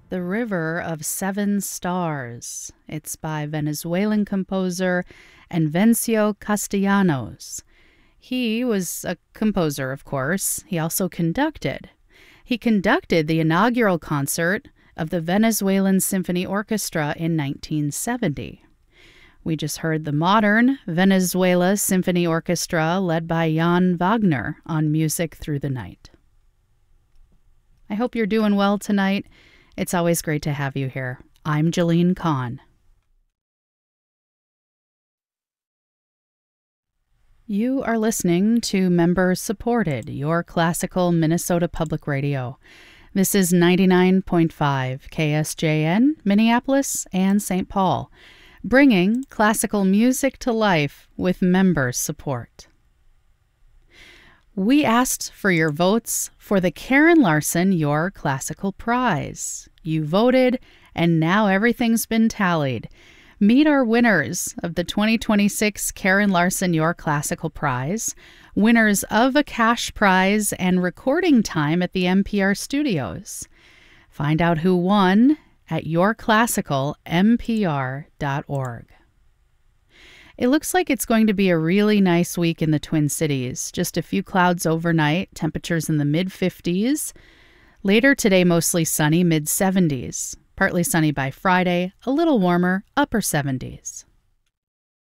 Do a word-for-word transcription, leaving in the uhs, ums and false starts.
The River of Seven Stars. It's by Venezuelan composer Invencio Castellanos. He was a composer, of course. He also conducted. He conducted the inaugural concert of the Venezuelan Symphony Orchestra in nineteen seventy. We just heard the modern Venezuela Symphony Orchestra led by Jan Wagner on Music Through the Night. I hope you're doing well tonight. It's always great to have you here. I'm Jolene Kahn. You are listening to member-supported, your classical Minnesota Public Radio. This is ninety-nine point five K S J N, Minneapolis and Saint Paul, bringing classical music to life with member support. We asked for your votes for the Karen Larson Your Classical Prize. You voted, and now everything's been tallied. Meet our winners of the twenty twenty-six Karen Larson Your Classical Prize, winners of a cash prize and recording time at the N P R studios. Find out who won at your classical n p r dot org. It looks like it's going to be a really nice week in the Twin Cities. Just a few clouds overnight, temperatures in the mid fifties. Later today, mostly sunny, mid seventies. Partly sunny by Friday, a little warmer, upper seventies.